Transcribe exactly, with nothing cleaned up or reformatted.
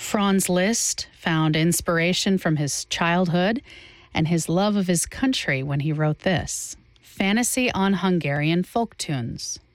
Franz Liszt found inspiration from his childhood and his love of his country when he wrote this: Fantasy on Hungarian Folk Tunes.